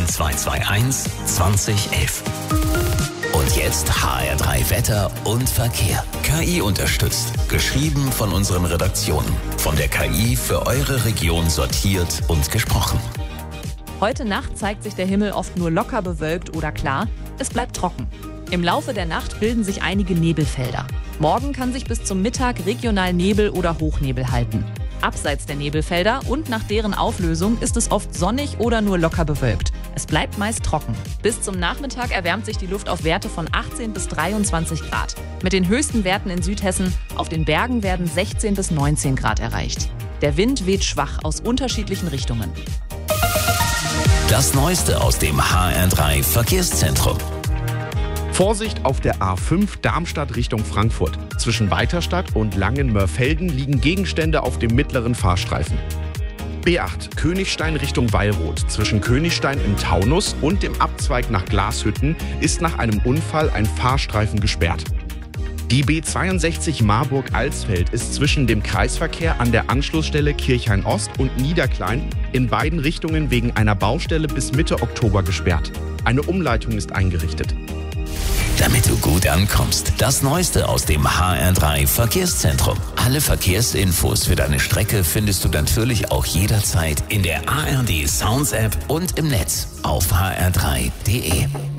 0221 2011. Und jetzt HR3 Wetter und Verkehr. KI unterstützt. Geschrieben von unseren Redaktionen. Von der KI für eure Region sortiert und gesprochen. Heute Nacht zeigt sich der Himmel oft nur locker bewölkt oder klar. Es bleibt trocken. Im Laufe der Nacht bilden sich einige Nebelfelder. Morgen kann sich bis zum Mittag regional Nebel oder Hochnebel halten. Abseits der Nebelfelder und nach deren Auflösung ist es oft sonnig oder nur locker bewölkt. Es bleibt meist trocken. Bis zum Nachmittag erwärmt sich die Luft auf Werte von 18 bis 23 Grad. Mit den höchsten Werten in Südhessen, auf den Bergen werden 16 bis 19 Grad erreicht. Der Wind weht schwach aus unterschiedlichen Richtungen. Das Neueste aus dem HR3 Verkehrszentrum. Vorsicht auf der A5 Darmstadt Richtung Frankfurt. Zwischen Weiterstadt und Langenmörfelden liegen Gegenstände auf dem mittleren Fahrstreifen. B8 Königstein Richtung Wallroth. Zwischen Königstein im Taunus und dem Abzweig nach Glashütten ist nach einem Unfall ein Fahrstreifen gesperrt. Die B62 Marburg-Alsfeld ist zwischen dem Kreisverkehr an der Anschlussstelle Kirchhain-Ost und Niederklein in beiden Richtungen wegen einer Baustelle bis Mitte Oktober gesperrt. Eine Umleitung ist eingerichtet. Damit du gut ankommst, das Neueste aus dem HR3 Verkehrszentrum. Alle Verkehrsinfos für deine Strecke findest du natürlich auch jederzeit in der ARD Sounds App und im Netz auf hr3.de.